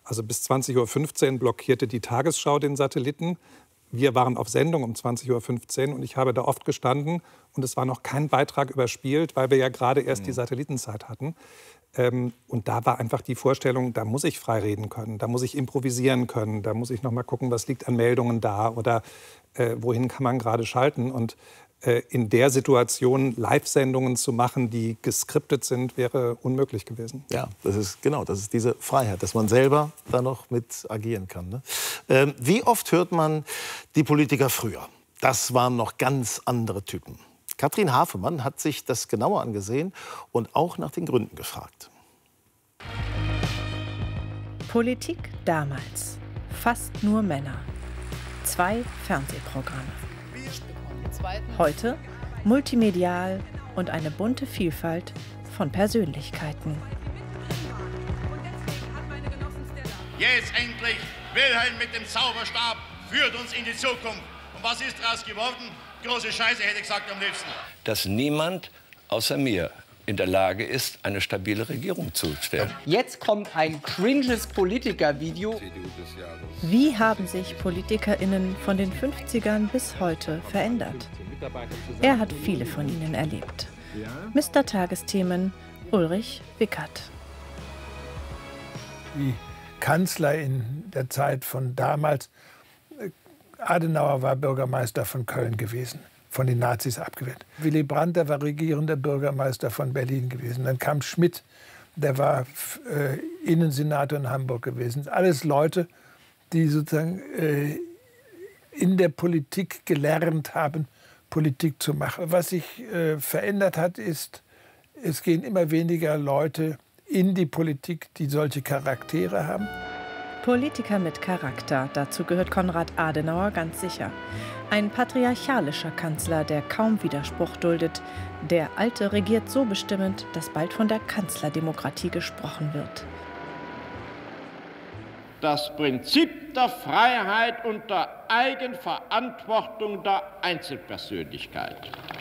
Also bis 20:15 Uhr blockierte die Tagesschau den Satelliten. Wir waren auf Sendung um 20:15 Uhr und ich habe da oft gestanden und es war noch kein Beitrag überspielt, weil wir ja gerade erst die Satellitenzeit hatten. Und da war einfach die Vorstellung, da muss ich frei reden können, da muss ich improvisieren können, da muss ich noch mal gucken, was liegt an Meldungen da oder wohin kann man gerade schalten. Und in der Situation Live-Sendungen zu machen, die geskriptet sind, wäre unmöglich gewesen. Ja, das ist diese Freiheit, dass man selber da noch mit agieren kann. Ne? Wie oft hört man die Politiker früher? Das waren noch ganz andere Typen. Katrin Hafemann hat sich das genauer angesehen und auch nach den Gründen gefragt. Politik damals. Fast nur Männer. 2 Fernsehprogramme. Heute multimedial und eine bunte Vielfalt von Persönlichkeiten. Jetzt endlich, Wilhelm mit dem Zauberstab führt uns in die Zukunft. Und was ist daraus geworden? Große Scheiße, hätte ich gesagt am liebsten. Dass niemand außer mir in der Lage ist, eine stabile Regierung zu stellen. Jetzt kommt ein cringes Politiker-Video. Wie haben sich PolitikerInnen von den 50ern bis heute verändert? Er hat viele von ihnen erlebt. Mr. Tagesthemen Ulrich Wickert. Die Kanzler in der Zeit von damals, Adenauer war Bürgermeister von Köln gewesen, von den Nazis abgewählt. Willy Brandt, der war regierender Bürgermeister von Berlin gewesen. Dann kam Schmidt, der war Innensenator in Hamburg gewesen. Alles Leute, die sozusagen in der Politik gelernt haben, Politik zu machen. Was sich verändert hat, ist, es gehen immer weniger Leute in die Politik, die solche Charaktere haben. Politiker mit Charakter, dazu gehört Konrad Adenauer ganz sicher. Ein patriarchalischer Kanzler, der kaum Widerspruch duldet. Der Alte regiert so bestimmend, dass bald von der Kanzlerdemokratie gesprochen wird. Das Prinzip der Freiheit und der Eigenverantwortung der Einzelpersönlichkeit.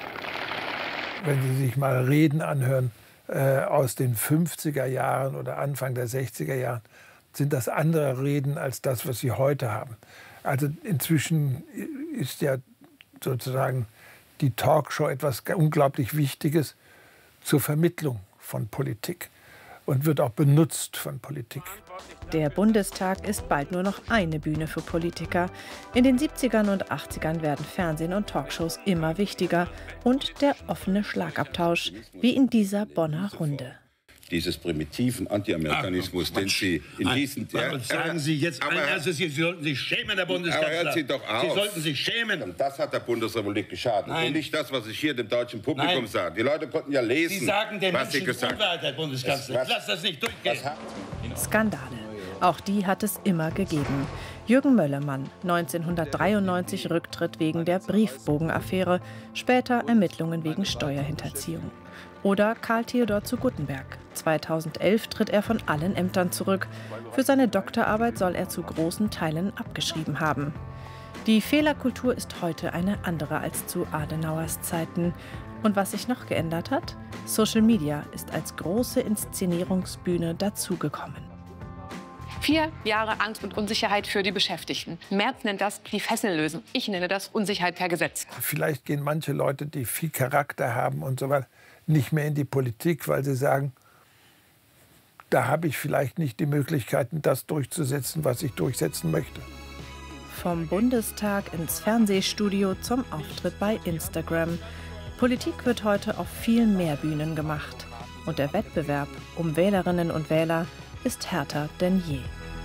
Wenn Sie sich mal Reden anhören aus den 50er Jahren oder Anfang der 60er Jahren, sind das andere Reden als das, was Sie heute haben. Also inzwischen ist ja sozusagen die Talkshow etwas unglaublich Wichtiges zur Vermittlung von Politik und wird auch benutzt von Politik. Der Bundestag ist bald nur noch eine Bühne für Politiker. In den 70ern und 80ern werden Fernsehen und Talkshows immer wichtiger und der offene Schlagabtausch, wie in dieser Bonner Runde. Dieses primitiven Anti-Amerikanismus, den Sie in diesen... Sagen Sie jetzt ein erstes, Sie sollten sich schämen, Herr Bundeskanzler. Aber hören Sie doch auf. Sie sollten sich schämen. Und das hat der Bundesrepublik geschadet. Nein. Und nicht das, was ich hier dem deutschen Publikum Nein. sage. Die Leute konnten ja lesen, Sie sagen den was Sie Menschen gesagt Unwahrheit, Herr Bundeskanzler. Ich lasse das nicht durchgehen. Skandale. Auch die hat es immer gegeben. Jürgen Möllermann, 1993 Rücktritt wegen der Briefbogenaffäre, später Ermittlungen wegen Steuerhinterziehung. Oder Karl Theodor zu Guttenberg. 2011 tritt er von allen Ämtern zurück. Für seine Doktorarbeit soll er zu großen Teilen abgeschrieben haben. Die Fehlerkultur ist heute eine andere als zu Adenauers Zeiten. Und was sich noch geändert hat? Social Media ist als große Inszenierungsbühne dazugekommen. 4 Jahre Angst und Unsicherheit für die Beschäftigten. Merz nennt das die Fesseln lösen. Ich nenne das Unsicherheit per Gesetz. Vielleicht gehen manche Leute, die viel Charakter haben und so weiter, nicht mehr in die Politik, weil sie sagen, da habe ich vielleicht nicht die Möglichkeiten, das durchzusetzen, was ich durchsetzen möchte. Vom Bundestag ins Fernsehstudio zum Auftritt bei Instagram. Politik wird heute auf viel mehr Bühnen gemacht. Und der Wettbewerb um Wählerinnen und Wähler ist härter denn je.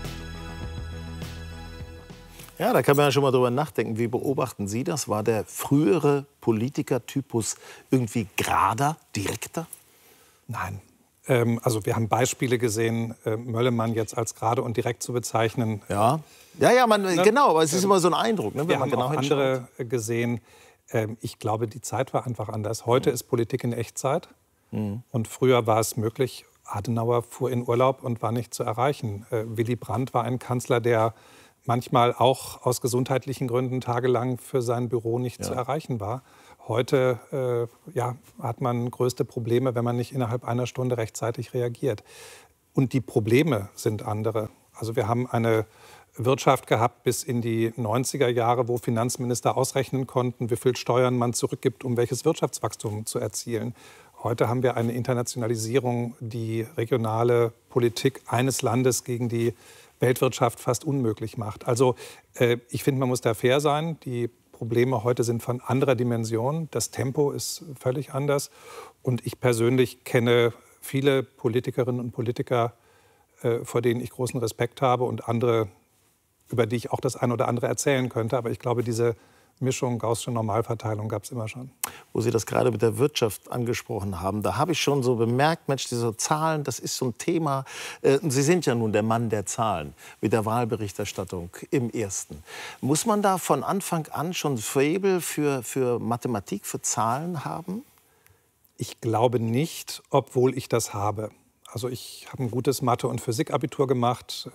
Ja, da kann man ja schon mal drüber nachdenken. Wie beobachten Sie das? War der frühere Politikertypus irgendwie gerader, direkter? Nein. Also wir haben Beispiele gesehen, Möllemann jetzt als gerade und direkt zu bezeichnen. Ja, genau, aber es ist immer so ein Eindruck, ne, wenn wir man haben genau auch andere gesehen. Ich glaube, die Zeit war einfach anders. Heute ist Politik in Echtzeit. Und früher war es möglich, Adenauer fuhr in Urlaub und war nicht zu erreichen. Willy Brandt war ein Kanzler, der manchmal auch aus gesundheitlichen Gründen tagelang für sein Büro nicht zu erreichen war. Heute hat man größte Probleme, wenn man nicht innerhalb einer Stunde rechtzeitig reagiert. Und die Probleme sind andere. Also wir haben eine Wirtschaft gehabt bis in die 90er Jahre, wo Finanzminister ausrechnen konnten, wie viel Steuern man zurückgibt, um welches Wirtschaftswachstum zu erzielen. Heute haben wir eine Internationalisierung, die regionale Politik eines Landes gegen die Weltwirtschaft fast unmöglich macht. Also ich finde, man muss da fair sein. Die Probleme heute sind von anderer Dimension. Das Tempo ist völlig anders. Und ich persönlich kenne viele Politikerinnen und Politiker, vor denen ich großen Respekt habe und andere, über die ich auch das eine oder andere erzählen könnte. Aber ich glaube, diese Mischung, gaußsche Normalverteilung gab es immer schon. Wo Sie das gerade mit der Wirtschaft angesprochen haben, da habe ich schon so bemerkt, Mensch, diese Zahlen, das ist so ein Thema. Sie sind ja nun der Mann der Zahlen mit der Wahlberichterstattung im Ersten. Muss man da von Anfang an schon Faible für Mathematik, für Zahlen haben? Ich glaube nicht, obwohl ich das habe. Also ich habe ein gutes Mathe- und Physikabitur gemacht,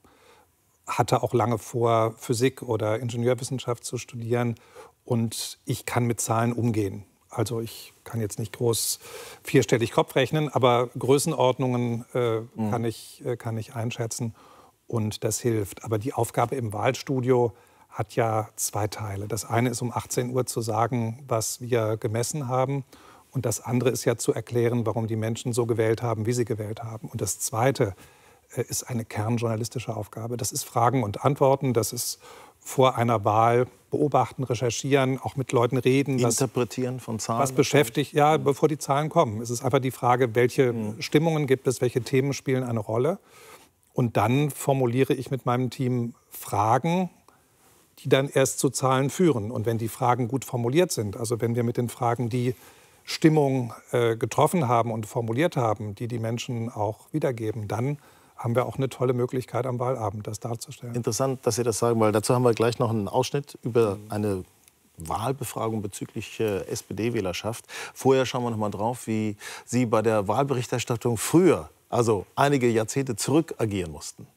hatte auch lange vor, Physik oder Ingenieurwissenschaft zu studieren. Und ich kann mit Zahlen umgehen. Also ich kann jetzt nicht groß vierstellig Kopf rechnen, aber Größenordnungen kann ich einschätzen und das hilft. Aber die Aufgabe im Wahlstudio hat ja zwei Teile. Das eine ist, um 18 Uhr zu sagen, was wir gemessen haben. Und das andere ist ja zu erklären, warum die Menschen so gewählt haben, wie sie gewählt haben. Und das zweite ist eine kernjournalistische Aufgabe. Das ist Fragen und Antworten, das ist vor einer Wahl beobachten, recherchieren, auch mit Leuten reden. Interpretieren von Zahlen. Was beschäftigt, ja, bevor die Zahlen kommen. Es ist einfach die Frage, welche Stimmungen gibt es, welche Themen spielen eine Rolle. Und dann formuliere ich mit meinem Team Fragen, die dann erst zu Zahlen führen. Und wenn die Fragen gut formuliert sind, also wenn wir mit den Fragen die Stimmung getroffen haben und formuliert haben, die die Menschen auch wiedergeben, dann haben wir auch eine tolle Möglichkeit am Wahlabend, das darzustellen. Interessant, dass Sie das sagen, weil dazu haben wir gleich noch einen Ausschnitt über eine Wahlbefragung bezüglich SPD-Wählerschaft. Vorher schauen wir noch mal drauf, wie Sie bei der Wahlberichterstattung früher, also einige Jahrzehnte zurück, agieren mussten.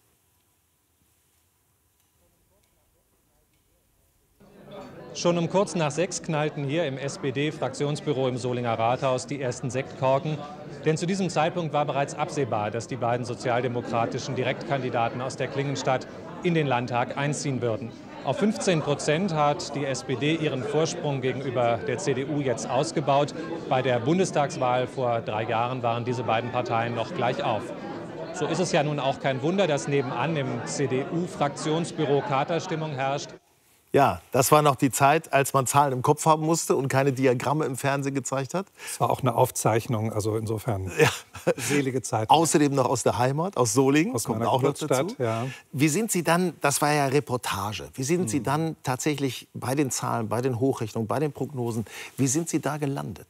Schon um kurz nach 6 knallten hier im SPD-Fraktionsbüro im Solinger Rathaus die ersten Sektkorken. Denn zu diesem Zeitpunkt war bereits absehbar, dass die beiden sozialdemokratischen Direktkandidaten aus der Klingenstadt in den Landtag einziehen würden. Auf 15% hat die SPD ihren Vorsprung gegenüber der CDU jetzt ausgebaut. Bei der Bundestagswahl vor 3 Jahren waren diese beiden Parteien noch gleich auf. So ist es ja nun auch kein Wunder, dass nebenan im CDU-Fraktionsbüro Katerstimmung herrscht. Ja, das war noch die Zeit, als man Zahlen im Kopf haben musste und keine Diagramme im Fernsehen gezeigt hat. Es war auch eine Aufzeichnung, also insofern selige Zeit. Außerdem noch aus der Heimat, aus Solingen, aus kommt auch noch dazu. Ja. Wie sind Sie dann, das war ja Reportage, wie sind Sie dann tatsächlich bei den Zahlen, bei den Hochrechnungen, bei den Prognosen, wie sind Sie da gelandet?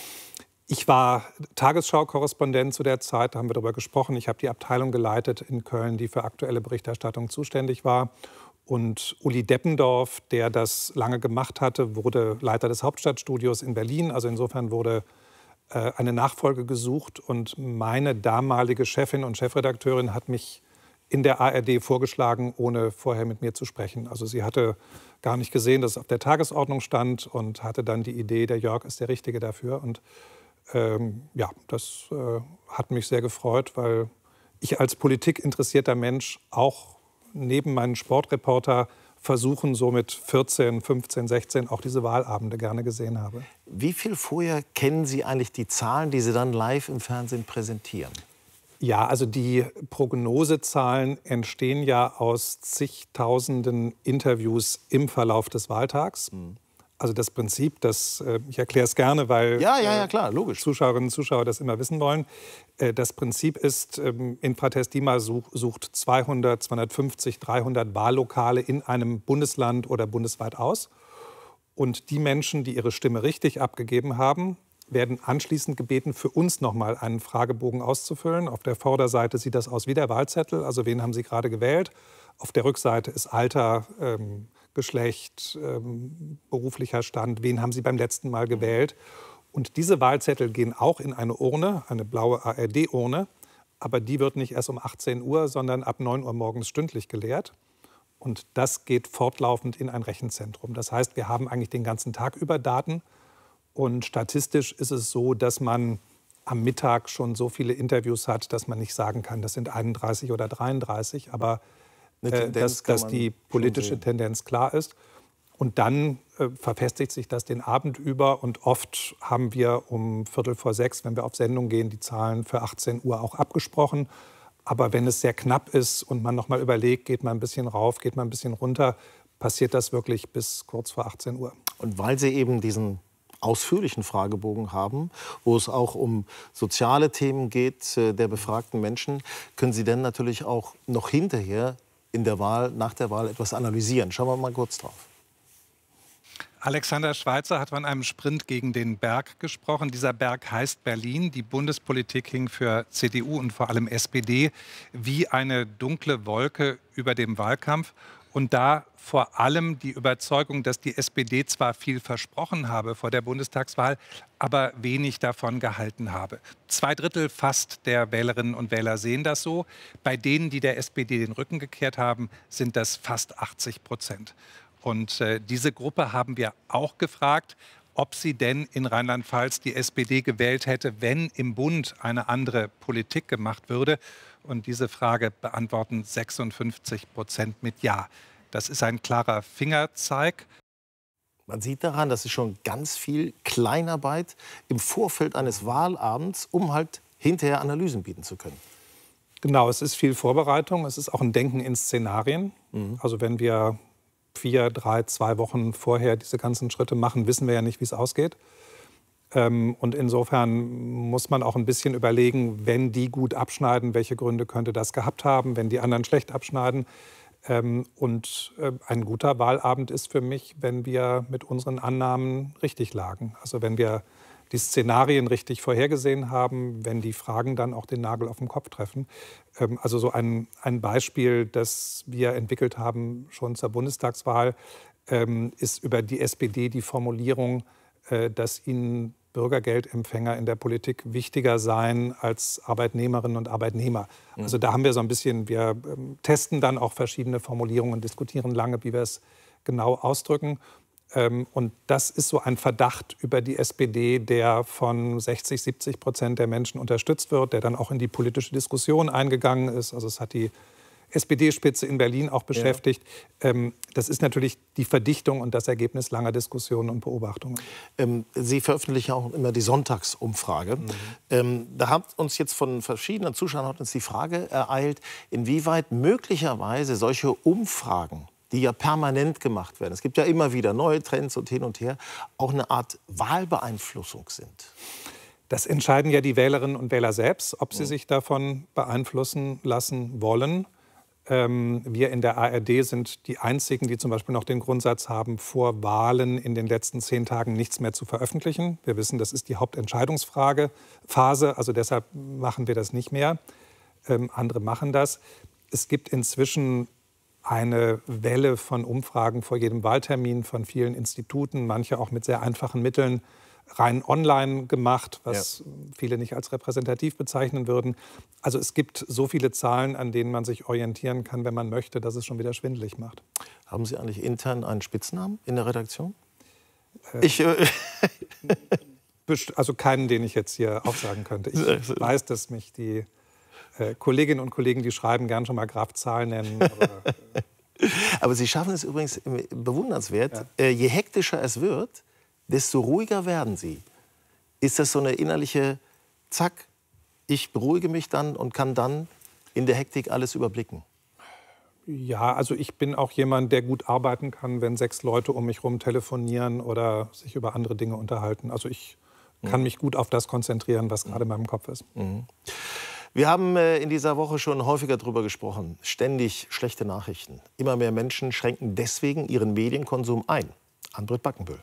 Ich war Tagesschau-Korrespondent zu der Zeit, da haben wir darüber gesprochen. Ich habe die Abteilung geleitet in Köln, die für aktuelle Berichterstattung zuständig war. Und Uli Deppendorf, der das lange gemacht hatte, wurde Leiter des Hauptstadtstudios in Berlin. Also insofern wurde eine Nachfolge gesucht. Und meine damalige Chefin und Chefredakteurin hat mich in der ARD vorgeschlagen, ohne vorher mit mir zu sprechen. Also sie hatte gar nicht gesehen, dass es auf der Tagesordnung stand und hatte dann die Idee, der Jörg ist der Richtige dafür. Und ja, das hat mich sehr gefreut, weil ich als politikinteressierter Mensch auch neben meinen Sportreporter versuchen, so mit 14, 15, 16 auch diese Wahlabende gerne gesehen habe. Wie viel vorher kennen Sie eigentlich die Zahlen, die Sie dann live im Fernsehen präsentieren? Ja, also die Prognosezahlen entstehen ja aus zigtausenden Interviews im Verlauf des Wahltags. Also das Prinzip, ich erkläre es gerne, weil klar, logisch. Zuschauerinnen und Zuschauer das immer wissen wollen. Das Prinzip ist, Infratest DIMA sucht 200, 250, 300 Wahllokale in einem Bundesland oder bundesweit aus. Und die Menschen, die ihre Stimme richtig abgegeben haben, werden anschließend gebeten, für uns nochmal einen Fragebogen auszufüllen. Auf der Vorderseite sieht das aus wie der Wahlzettel, also wen haben Sie gerade gewählt. Auf der Rückseite ist Alter, Geschlecht, beruflicher Stand, wen haben Sie beim letzten Mal gewählt. Und diese Wahlzettel gehen auch in eine Urne, eine blaue ARD-Urne, aber die wird nicht erst um 18 Uhr, sondern ab 9 Uhr morgens stündlich geleert. Und das geht fortlaufend in ein Rechenzentrum. Das heißt, wir haben eigentlich den ganzen Tag über Daten. Und statistisch ist es so, dass man am Mittag schon so viele Interviews hat, dass man nicht sagen kann, das sind 31 oder 33, aber dass die politische Tendenz klar ist. Und dann verfestigt sich das den Abend über und oft haben wir um 5:45, wenn wir auf Sendung gehen, die Zahlen für 18 Uhr auch abgesprochen. Aber wenn es sehr knapp ist und man noch mal überlegt, geht man ein bisschen rauf, geht man ein bisschen runter, passiert das wirklich bis kurz vor 18 Uhr. Und weil Sie eben diesen ausführlichen Fragebogen haben, wo es auch um soziale Themen geht der befragten Menschen, können Sie dann natürlich auch noch hinterher in der Wahl, nach der Wahl etwas analysieren. Schauen wir mal kurz drauf. Alexander Schweitzer hat von einem Sprint gegen den Berg gesprochen. Dieser Berg heißt Berlin. Die Bundespolitik hing für CDU und vor allem SPD wie eine dunkle Wolke über dem Wahlkampf. Und da vor allem die Überzeugung, dass die SPD zwar viel versprochen habe vor der Bundestagswahl, aber wenig davon gehalten habe. 2/3 fast der Wählerinnen und Wähler sehen das so. Bei denen, die der SPD den Rücken gekehrt haben, sind das fast 80%. Und diese Gruppe haben wir auch gefragt, ob sie denn in Rheinland-Pfalz die SPD gewählt hätte, wenn im Bund eine andere Politik gemacht würde. Und diese Frage beantworten 56% mit Ja. Das ist ein klarer Fingerzeig. Man sieht daran, dass es schon ganz viel Kleinarbeit im Vorfeld eines Wahlabends, um halt hinterher Analysen bieten zu können. Genau, es ist viel Vorbereitung, es ist auch ein Denken in Szenarien. Also wenn wir 4, 3, 2 Wochen vorher diese ganzen Schritte machen, wissen wir ja nicht, wie es ausgeht. Und insofern muss man auch ein bisschen überlegen, wenn die gut abschneiden, welche Gründe könnte das gehabt haben, wenn die anderen schlecht abschneiden. Und ein guter Wahlabend ist für mich, wenn wir mit unseren Annahmen richtig lagen. Also wenn wir die Szenarien richtig vorhergesehen haben, wenn die Fragen dann auch den Nagel auf den Kopf treffen. Also so ein Beispiel, das wir entwickelt haben schon zur Bundestagswahl, ist über die SPD die Formulierung, dass ihnen Bürgergeldempfänger in der Politik wichtiger seien als Arbeitnehmerinnen und Arbeitnehmer. Also da haben wir so ein bisschen, wir testen dann auch verschiedene Formulierungen und diskutieren lange, wie wir es genau ausdrücken. Und das ist so ein Verdacht über die SPD, der von 60-70% der Menschen unterstützt wird, der dann auch in die politische Diskussion eingegangen ist. Also es hat die SPD-Spitze in Berlin auch beschäftigt. Ja. Das ist natürlich die Verdichtung und das Ergebnis langer Diskussionen und Beobachtungen. Sie veröffentlichen auch immer die Sonntagsumfrage. Da hat uns jetzt von verschiedenen Zuschauern die Frage ereilt, inwieweit möglicherweise solche Umfragen, die ja permanent gemacht werden, es gibt ja immer wieder neue Trends und hin und her, auch eine Art Wahlbeeinflussung sind. Das entscheiden ja die Wählerinnen und Wähler selbst, ob sie sich davon beeinflussen lassen wollen. Wir in der ARD sind die Einzigen, die zum Beispiel noch den Grundsatz haben, vor Wahlen in den letzten 10 Tagen nichts mehr zu veröffentlichen. Wir wissen, das ist die Hauptentscheidungsphase, also deshalb machen wir das nicht mehr. Andere machen das. Es gibt inzwischen eine Welle von Umfragen vor jedem Wahltermin von vielen Instituten, manche auch mit sehr einfachen Mitteln, rein online gemacht, was viele nicht als repräsentativ bezeichnen würden. Also es gibt so viele Zahlen, an denen man sich orientieren kann, wenn man möchte, dass es schon wieder schwindelig macht. Haben Sie eigentlich intern einen Spitznamen in der Redaktion? Also keinen, den ich jetzt hier aufsagen könnte. Ich weiß, dass mich die Kolleginnen und Kollegen, die schreiben, gern schon mal Graf Zahl nennen. Aber Sie schaffen es übrigens bewundernswert. Je hektischer es wird, desto ruhiger werden Sie. Ist das so eine innerliche Zack, ich beruhige mich dann und kann dann in der Hektik alles überblicken? Ja, also ich bin auch jemand, der gut arbeiten kann, wenn 6 Leute um mich herum telefonieren oder sich über andere Dinge unterhalten. Also ich kann mich gut auf das konzentrieren, was gerade in meinem Kopf ist. Wir haben in dieser Woche schon häufiger darüber gesprochen. Ständig schlechte Nachrichten. Immer mehr Menschen schränken deswegen ihren Medienkonsum ein. Ann-Britt Backenbühl.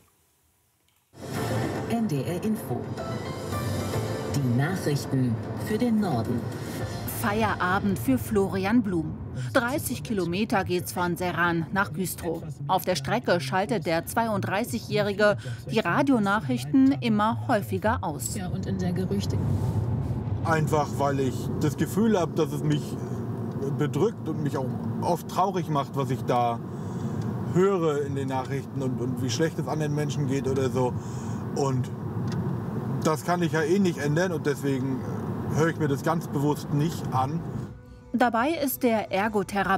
NDR Info. Die Nachrichten für den Norden. Feierabend für Florian Blum. 30 Kilometer geht's von Serran nach Güstrow. Auf der Strecke schaltet der 32-Jährige die Radionachrichten immer häufiger aus. Ja, und in der Gerüchte. Einfach, weil ich das Gefühl habe, dass es mich bedrückt und mich auch oft traurig macht, was ich da höre in den Nachrichten und wie schlecht es anderen Menschen geht oder so. Und das kann ich ja eh nicht ändern und deswegen höre ich mir das ganz bewusst nicht an. Dabei ist der Ergotherapeut